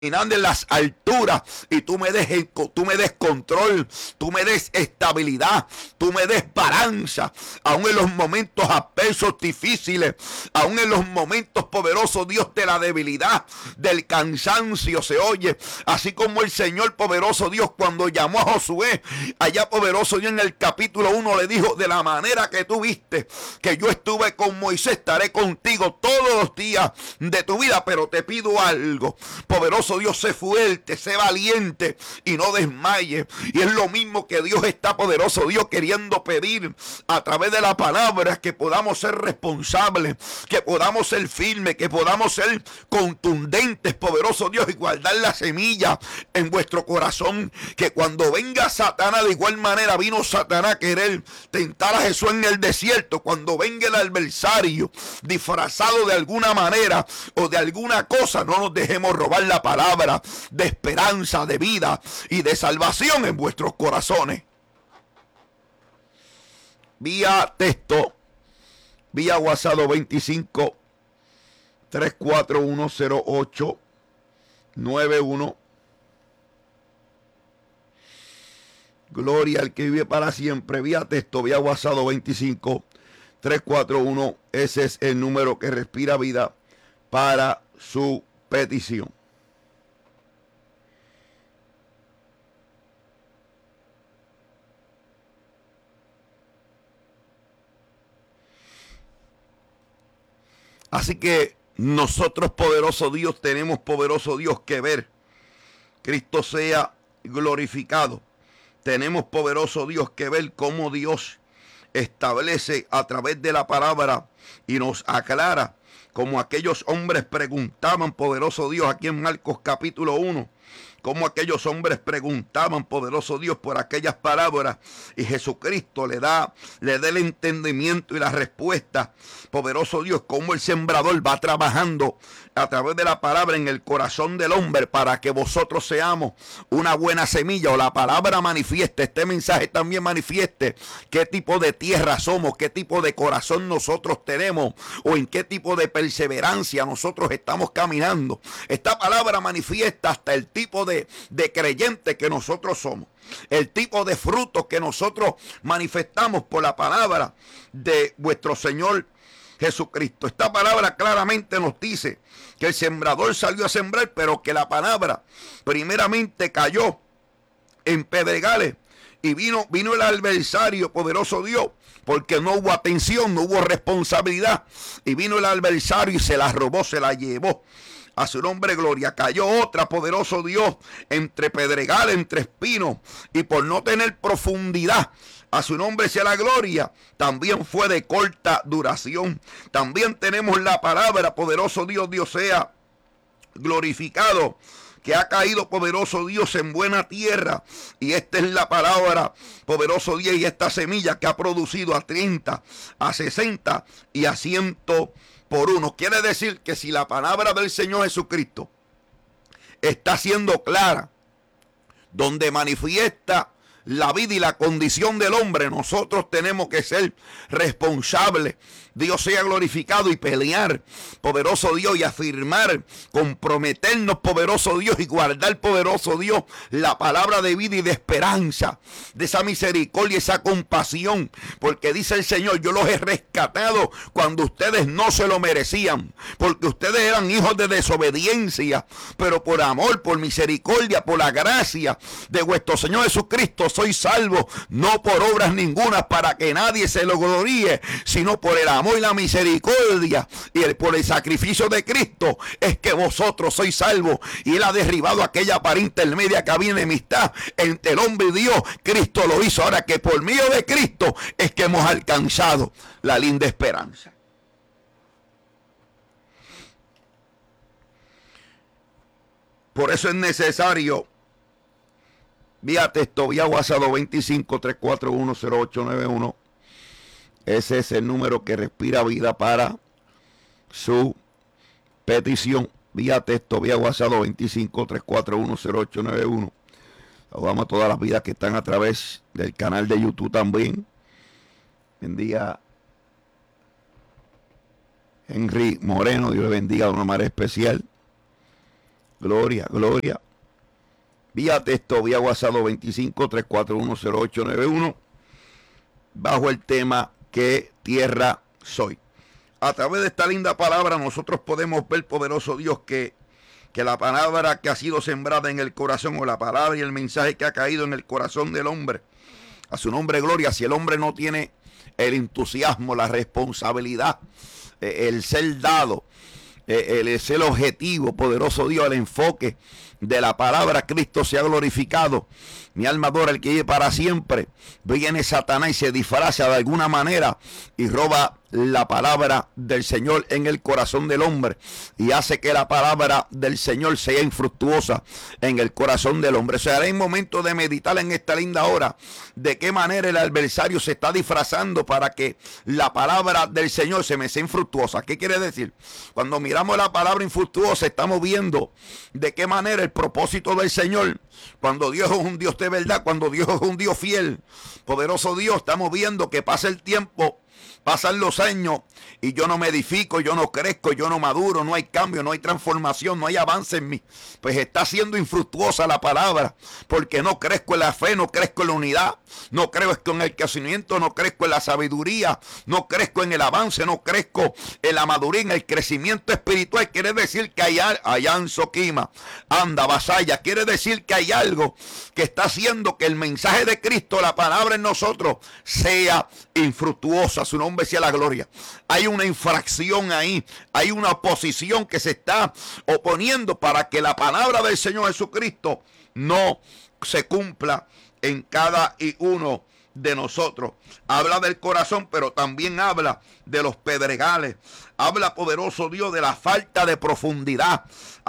en las alturas y tú me des control, tú me des estabilidad, tú me des balanza, aún en los momentos adversos, difíciles, aún en los momentos poderosos, Dios, de la debilidad, del cansancio. Se oye así como el Señor poderoso Dios, cuando llamó a Josué allá, poderoso Dios, en el capítulo 1, le dijo: de la manera que tú viste que yo estuve con Moisés, estaré contigo todos los días de tu vida. Pero te pido algo, poderoso Dios, sé fuerte, sé valiente y no desmaye. Y es lo mismo que Dios está, poderoso Dios, queriendo pedir a través de la palabra, que podamos ser responsables, que podamos ser firmes, que podamos ser contundentes, poderoso Dios, y guardar la semilla en vuestro corazón, que cuando venga Satanás, de igual manera vino Satanás a querer tentar a Jesús en el desierto, cuando venga el adversario disfrazado de alguna manera o de alguna cosa, no nos dejemos robar la palabra de esperanza, de vida y de salvación en vuestros corazones. Vía texto, vía WhatsApp 25 34108 91. Gloria al que vive para siempre. Vía texto, vía WhatsApp 25 341. Ese es el número que respira vida para su petición. Así que nosotros, poderoso Dios, tenemos, poderoso Dios, que ver Cristo sea glorificado. Tenemos, poderoso Dios, que ver cómo Dios establece a través de la palabra y nos aclara, como aquellos hombres preguntaban, poderoso Dios, aquí en Marcos capítulo 1, como aquellos hombres preguntaban, poderoso Dios, por aquellas palabras, y Jesucristo le da el entendimiento y la respuesta. Poderoso Dios, como el sembrador va trabajando a través de la palabra en el corazón del hombre para que vosotros seamos una buena semilla, o la palabra manifieste, este mensaje también manifieste qué tipo de tierra somos, qué tipo de corazón nosotros tenemos, o en qué tipo de perseverancia nosotros estamos caminando. Esta palabra manifiesta hasta el tipo de creyente que nosotros somos, el tipo de frutos que nosotros manifestamos por la palabra de vuestro Señor Jesucristo. Esta palabra claramente nos dice que el sembrador salió a sembrar, pero que la palabra primeramente cayó en pedregales, y vino el adversario, poderoso Dios, porque no hubo atención, no hubo responsabilidad, y vino el adversario y se la robó, se la llevó. A su nombre gloria. Cayó otra, poderoso Dios, entre pedregales, entre espinos, y por no tener profundidad, a su nombre sea la gloria, también fue de corta duración. También tenemos la palabra, poderoso Dios, Dios sea glorificado, que ha caído, poderoso Dios, en buena tierra. Y esta es la palabra, poderoso Dios, y esta semilla que ha producido a 30, a 60 y a 100 por uno. Quiere decir que si la palabra del Señor Jesucristo está siendo clara, donde manifiesta la vida y la condición del hombre, nosotros tenemos que ser responsables. Dios sea glorificado, y pelear, poderoso Dios, y afirmar, comprometernos, poderoso Dios, y guardar, poderoso Dios, la palabra de vida y de esperanza, de esa misericordia y esa compasión, porque dice el Señor: yo los he rescatado cuando ustedes no se lo merecían, porque ustedes eran hijos de desobediencia, pero por amor, por misericordia, por la gracia de vuestro Señor Jesucristo soy salvo, no por obras ningunas, para que nadie se lo gloríe, sino por el amor y la misericordia y por el sacrificio de Cristo es que vosotros sois salvos. Y Él ha derribado aquella pared intermedia que había enemistad entre el hombre y Dios. Cristo lo hizo. Ahora que por medio de Cristo es que hemos alcanzado la linda esperanza. Por eso es necesario, vía texto, vía WhatsApp 25 341 0891. Ese es el número que respira vida para su petición. Vía texto, vía WhatsApp 25 341 0891. Saludamos a todas las vidas que están a través del canal de YouTube también. Bendiga Henry Moreno, Dios le bendiga de una manera especial. Gloria, gloria. Vía texto, vía WhatsApp 25-341-0891, bajo el tema ¿Qué tierra soy? A través de esta linda palabra nosotros podemos ver, poderoso Dios, que la palabra que ha sido sembrada en el corazón, o la palabra y el mensaje que ha caído en el corazón del hombre, a su nombre gloria, si el hombre no tiene el entusiasmo, la responsabilidad, el ser dado, el ser objetivo, poderoso Dios, el enfoque de la palabra, Cristo se ha glorificado. Mi alma adora el que vive para siempre. Viene Satanás y se disfraza de alguna manera y roba la palabra del Señor en el corazón del hombre y hace que la palabra del Señor sea infructuosa en el corazón del hombre. O sea, hay momento de meditar en esta linda hora de qué manera el adversario se está disfrazando para que la palabra del Señor se me sea infructuosa. ¿Qué quiere decir? Cuando miramos la palabra infructuosa, estamos viendo de qué manera el propósito del Señor, cuando Dios es un Dios de verdad, cuando Dios es un Dios fiel, poderoso Dios, estamos viendo que pasa el tiempo, pasan los años y yo no me edifico, yo no crezco, yo no maduro, no hay cambio, no hay transformación, no hay avance en mí. Pues está siendo infructuosa la palabra, porque no crezco en la fe, no crezco en la unidad, no crezco en el crecimiento, no crezco en la sabiduría, no crezco en el avance, no crezco en la madurez, en el crecimiento espiritual. Quiere decir que hay ansoquima, anda, vasalla, quiere decir que hay algo que está haciendo que el mensaje de Cristo, la palabra en nosotros, sea infructuosa. Su nombre sea la gloria. Hay una infracción ahí, hay una oposición que se está oponiendo para que la palabra del Señor Jesucristo no se cumpla en cada y uno de nosotros. Habla del corazón, pero también habla de los pedregales. Habla, poderoso Dios, de la falta de profundidad.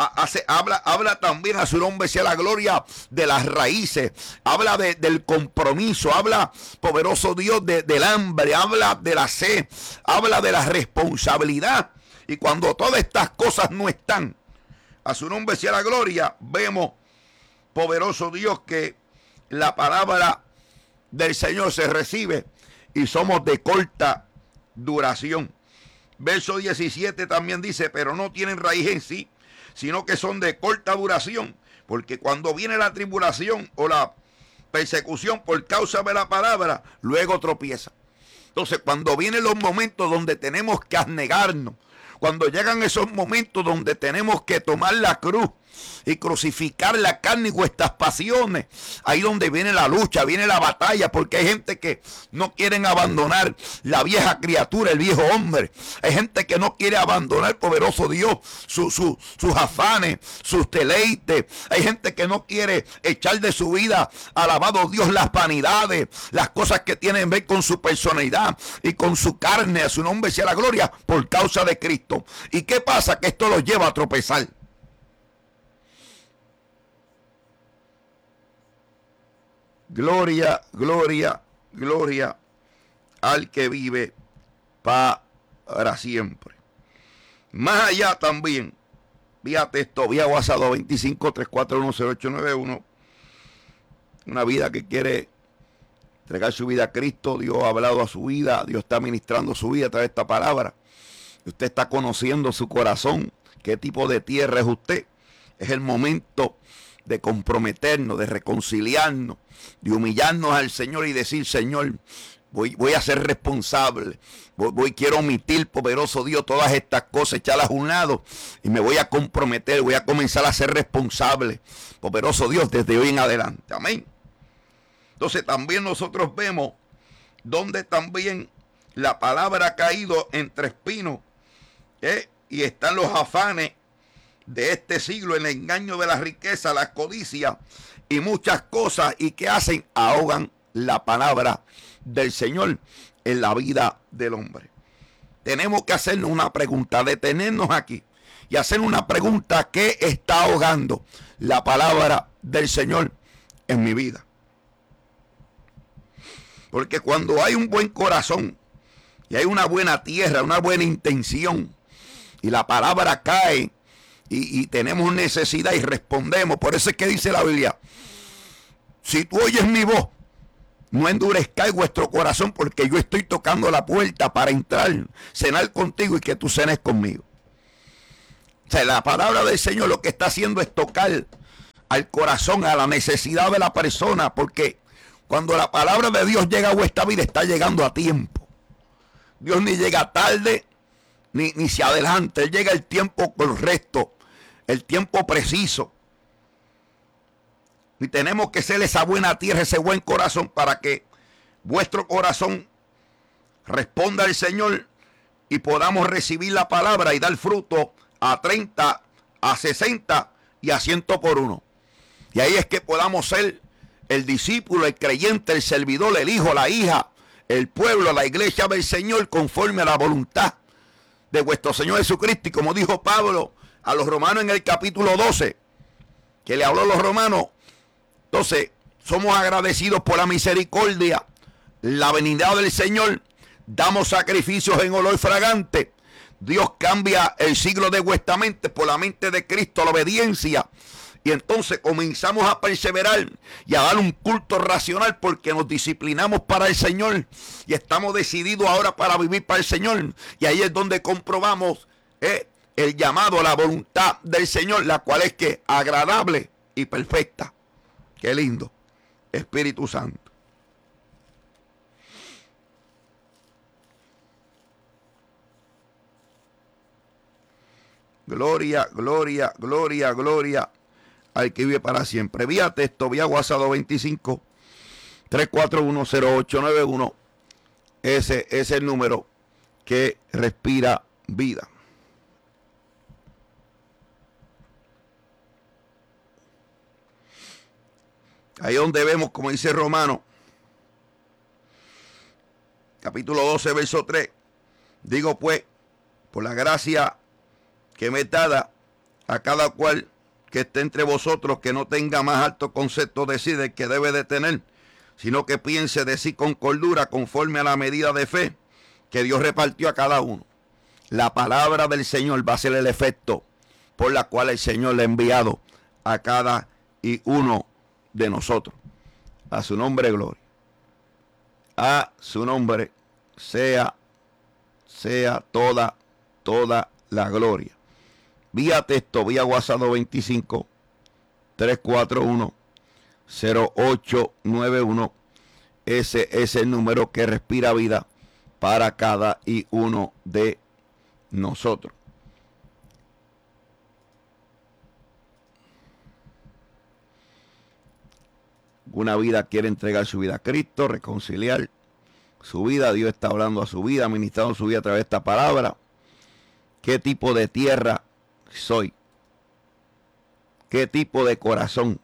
Habla también, a su nombre sea la gloria, de las raíces. Habla del compromiso. Habla, poderoso Dios, del hambre. Habla de la sed. Habla de la responsabilidad. Y cuando todas estas cosas no están, a su nombre sea la gloria, vemos, poderoso Dios, que la palabra del Señor se recibe y somos de corta duración. Verso 17 también dice, pero no tienen raíz en sí, sino que son de corta duración, porque cuando viene la tribulación o la persecución por causa de la palabra, luego tropieza. Entonces, cuando vienen los momentos donde tenemos que abnegarnos, cuando llegan esos momentos donde tenemos que tomar la cruz y crucificar la carne y vuestras pasiones, ahí donde viene la lucha, viene la batalla, porque hay gente que no quieren abandonar la vieja criatura, el viejo hombre. Hay gente que no quiere abandonar, poderoso Dios, sus afanes, sus deleites. Hay gente que no quiere echar de su vida, alabado Dios, las vanidades, las cosas que tienen que ver con su personalidad y con su carne. A su nombre sea la gloria, por causa de Cristo. ¿Y qué pasa? Que esto los lleva a tropezar. Gloria, gloria, gloria al que vive para siempre. Más allá también, vía texto, vía WhatsApp 25-341-0891, una vida que quiere entregar su vida a Cristo. Dios ha hablado a su vida, Dios está ministrando su vida a través de esta palabra. Usted está conociendo su corazón, qué tipo de tierra es usted. Es el momento de comprometernos, de reconciliarnos, de humillarnos al Señor y decir, Señor, voy a ser responsable, quiero omitir, poderoso Dios, todas estas cosas, echarlas a un lado y me voy a comprometer, voy a comenzar a ser responsable, poderoso Dios, desde hoy en adelante. Amén. Entonces también nosotros vemos donde también la palabra ha caído entre espinos, y están los afanes de este siglo, el engaño de la riqueza, la codicia y muchas cosas, y que hacen, ahogan la palabra del Señor en la vida del hombre. Tenemos que hacernos una pregunta, detenernos aquí y hacer una pregunta: ¿qué está ahogando la palabra del Señor en mi vida? Porque cuando hay un buen corazón y hay una buena tierra, una buena intención, y la palabra cae y tenemos necesidad y respondemos, por eso es que dice la Biblia: si tú oyes mi voz, no endurezcáis vuestro corazón, porque yo estoy tocando la puerta para entrar, cenar contigo y que tú cenes conmigo. sea, la palabra del Señor lo que está haciendo es tocar al corazón, a la necesidad de la persona, porque cuando la palabra de Dios llega a vuestra vida, está llegando a tiempo. Dios ni llega tarde, ni se adelanta. Él llega el tiempo correcto, el tiempo preciso. Y tenemos que ser esa buena tierra, ese buen corazón, para que vuestro corazón responda al Señor y podamos recibir la palabra y dar fruto a 30, a 60 y a 100 por uno. Y ahí es que podamos ser el discípulo, el creyente, el servidor, el hijo, la hija, el pueblo, la iglesia del Señor, conforme a la voluntad de vuestro Señor Jesucristo. Y como dijo Pablo a los romanos en el capítulo 12, que le habló a los romanos, entonces somos agradecidos por la misericordia, la benignidad del Señor, damos sacrificios en olor fragante. Dios cambia el siglo de vuestra mente por la mente de Cristo, la obediencia. Y entonces comenzamos a perseverar y a dar un culto racional porque nos disciplinamos para el Señor y estamos decididos ahora para vivir para el Señor. Y ahí es donde comprobamos el llamado a la voluntad del Señor, la cual es que agradable y perfecta. Qué lindo, Espíritu Santo. Gloria, gloria, gloria, gloria al que vive para siempre. Vía texto, vía WhatsApp 25 341 0891. Ese es el número que respira vida. Ahí donde vemos, como dice Romano, capítulo 12, verso 3. Digo pues, por la gracia que me dada a cada cual que esté entre vosotros, que no tenga más alto concepto de sí del que debe de tener, sino que piense de sí con cordura, conforme a la medida de fe que Dios repartió a cada uno. La palabra del Señor va a ser el efecto por la cual el Señor le ha enviado a cada y uno de nosotros. A su nombre gloria. A su nombre sea toda la gloria. Vía texto, vía WhatsApp 25 341 0891. Ese es el número que respira vida para cada y uno de nosotros. Una vida quiere entregar su vida a Cristo, reconciliar su vida. Dios está hablando a su vida, ministrando su vida a través de esta palabra. ¿Qué tipo de tierra soy? ¿Qué tipo de corazón?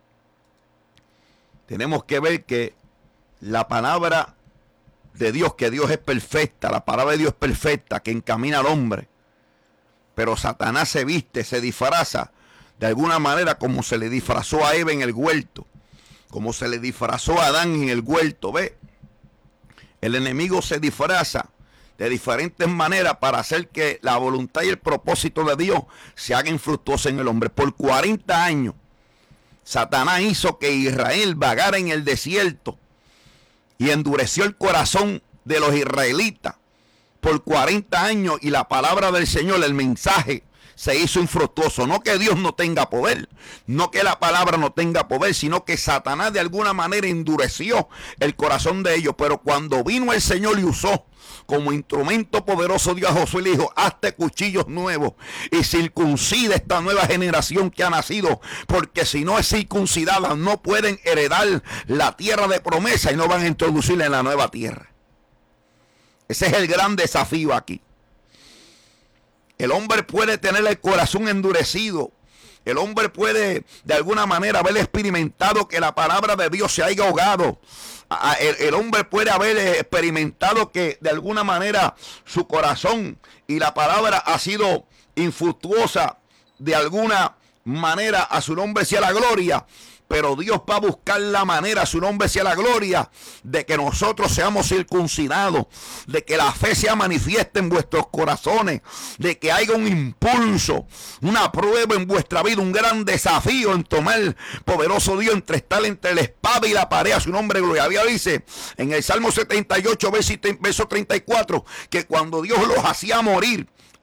Tenemos que ver que la palabra de Dios, que Dios es perfecta, la palabra de Dios es perfecta, que encamina al hombre. Pero Satanás se viste, se disfraza de alguna manera como se le disfrazó a Eva en el huerto, como se le disfrazó a Adán en el huerto. ¿Ve? El enemigo se disfraza de diferentes maneras para hacer que la voluntad y el propósito de Dios se hagan infructuosos en el hombre. Por 40 años, Satanás hizo que Israel vagara en el desierto y endureció el corazón de los israelitas por 40 años, y la palabra del Señor, el mensaje, se hizo infructuoso. No que Dios no tenga poder, no que la palabra no tenga poder, sino que Satanás de alguna manera endureció el corazón de ellos. Pero cuando vino el Señor y usó como instrumento poderoso Dios a Josué, le dijo: hazte cuchillos nuevos y circuncida esta nueva generación que ha nacido, porque si no es circuncidada no pueden heredar la tierra de promesa y no van a introducirla en la nueva tierra. Ese es el gran desafío aquí. El hombre puede tener el corazón endurecido. El hombre puede de alguna manera haber experimentado que la palabra de Dios se haya ahogado. El hombre puede haber experimentado que de alguna manera su corazón y la palabra ha sido infructuosa de alguna manera. A su nombre sea la gloria. Pero Dios va a buscar la manera, a su nombre sea la gloria, de que nosotros seamos circuncidados, de que la fe sea manifiesta en vuestros corazones, de que haya un impulso, una prueba en vuestra vida, un gran desafío en tomar, poderoso Dios, entre estar entre la espada y la pared, a su nombre gloria. Había dice en el Salmo 78, verso 34, que cuando Dios los hacía morir,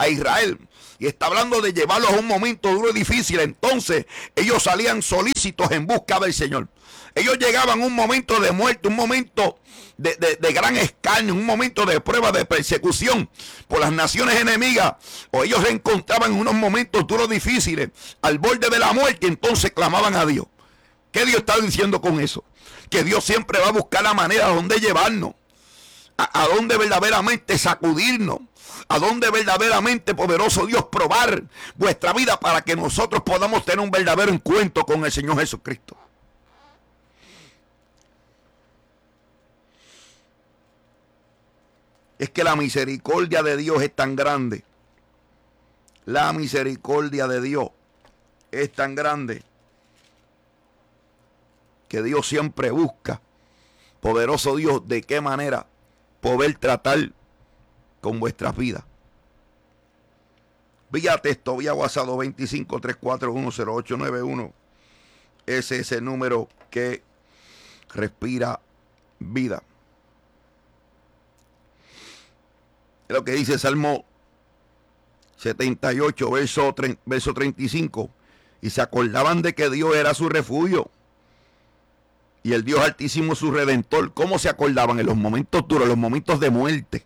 a Israel. Y está hablando de llevarlos a un momento duro y difícil. Entonces ellos salían solícitos en busca del Señor. Ellos llegaban a un momento de muerte, un momento de gran escarnio, un momento de prueba, de persecución por las naciones enemigas. O ellos se encontraban en unos momentos duros, difíciles, al borde de la muerte. Entonces clamaban a Dios. ¿Qué Dios está diciendo con eso? Que Dios siempre va a buscar la manera a dónde llevarnos, a dónde verdaderamente sacudirnos, a dónde verdaderamente, poderoso Dios, probar vuestra vida para que nosotros podamos tener un verdadero encuentro con el Señor Jesucristo. Es que la misericordia de Dios es tan grande. La misericordia de Dios es tan grande que Dios siempre busca, poderoso Dios, de qué manera poder tratar con vuestras vidas. Vía texto, vía WhatsApp 2534100891. Ese es el número que respira vida. Es lo que dice Salmo 78, verso 35. Y se acordaban de que Dios era su refugio y el Dios Altísimo su Redentor. ¿Cómo se acordaban? En los momentos duros, en los momentos de muerte.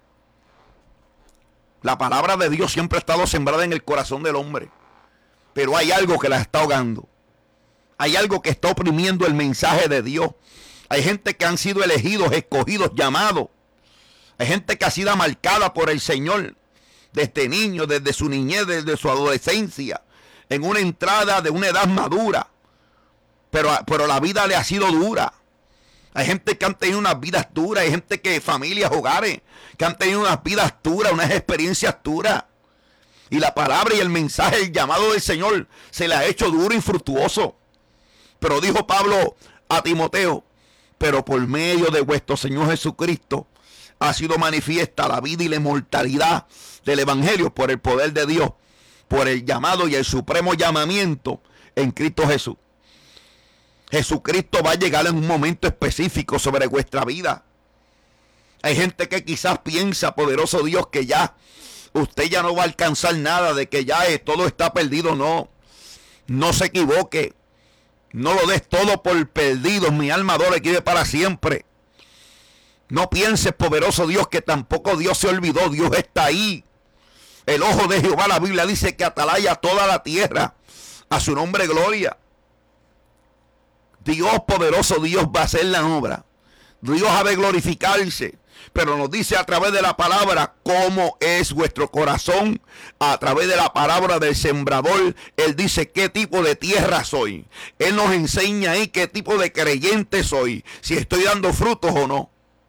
La palabra de Dios siempre ha estado sembrada en el corazón del hombre. Pero hay algo que la está ahogando. Hay algo que está oprimiendo el mensaje de Dios. Hay gente que han sido elegidos, escogidos, llamados. Hay gente que ha sido marcada por el Señor desde niño, desde su niñez, desde su adolescencia, en una entrada de una edad madura. Pero la vida le ha sido dura. Hay gente que han tenido unas vidas duras. Hay gente que, familias, hogares, que han tenido unas vidas duras, unas experiencias duras. Y la palabra y el mensaje, el llamado del Señor, se le ha hecho duro y infructuoso. Pero dijo Pablo a Timoteo, pero por medio de vuestro Señor Jesucristo ha sido manifiesta la vida y la inmortalidad del Evangelio por el poder de Dios, por el llamado y el supremo llamamiento en Cristo Jesús. Jesucristo va a llegar en un momento específico sobre vuestra vida. Hay gente que quizás piensa, poderoso Dios, que ya usted ya no va a alcanzar nada, de que ya todo está perdido. No se equivoque. No lo des todo por perdido. Mi alma adora y vive para siempre. No pienses, poderoso Dios, que tampoco Dios se olvidó. Dios está ahí. El ojo de Jehová, la Biblia dice que atalaya toda la tierra. A su nombre gloria. Dios, poderoso Dios, va a hacer la obra. Dios ha de glorificarse. Pero nos dice a través de la palabra cómo es vuestro corazón. A través de la palabra del sembrador, Él dice qué tipo de tierra soy. Él nos enseña ahí qué tipo de creyente soy. Si estoy dando frutos o no.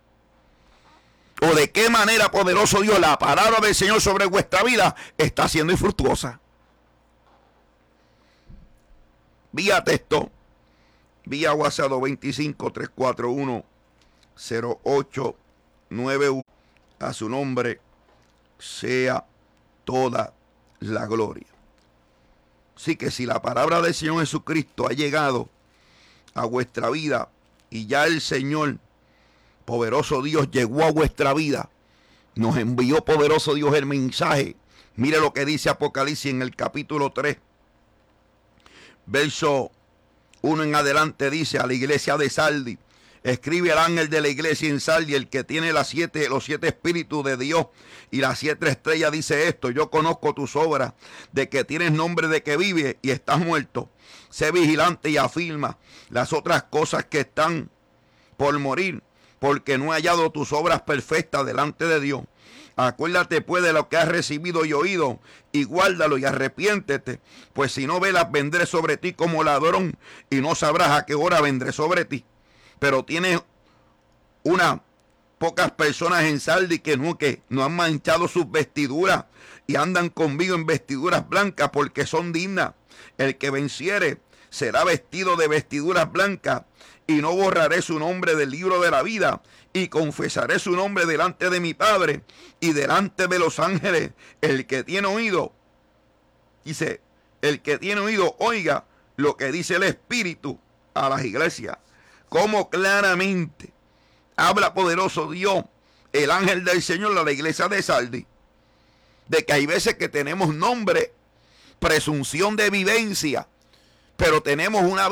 O de qué manera, poderoso Dios, la palabra del Señor sobre vuestra vida está siendo infructuosa. Vía texto, vía WhatsApp 2534100891. A su nombre sea toda la gloria. Así que si la palabra del Señor Jesucristo ha llegado a vuestra vida y ya el Señor, poderoso Dios, llegó a vuestra vida, nos envió, poderoso Dios, el mensaje. Mire lo que dice Apocalipsis en el capítulo 3, verso 1 en adelante, dice a la iglesia de Sardi: escribe al ángel de la iglesia en Sardi, el que tiene los 7 espíritus de Dios y las 7 estrellas, dice esto: yo conozco tus obras, de que tienes nombre de que vives y estás muerto. Sé vigilante y afirma las otras cosas que están por morir, porque no he hallado tus obras perfectas delante de Dios. Acuérdate pues de lo que has recibido y oído, y guárdalo y arrepiéntete, pues si no velas, vendré sobre ti como ladrón, y no sabrás a qué hora vendré sobre ti. Pero tienes unas pocas personas en Sardi que no han manchado sus vestiduras, y andan conmigo en vestiduras blancas, porque son dignas. El que venciere será vestido de vestiduras blancas, y no borraré su nombre del libro de la vida, y confesaré su nombre delante de mi Padre y delante de los ángeles. El que tiene oído, dice, el que tiene oído, oiga lo que dice el Espíritu a las iglesias. Como claramente habla, poderoso Dios, el ángel del Señor a la iglesia de Sardi. de que hay veces que tenemos nombre, presunción de vivencia, pero tenemos una